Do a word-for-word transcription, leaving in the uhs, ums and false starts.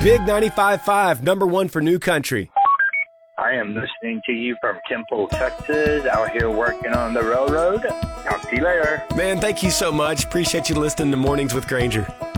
Big ninety-five point five, number one for New Country. I am listening to you from Temple, Texas, out here working on the railroad. Talk to you later. Man, thank you so much. Appreciate you listening to Mornings with Granger.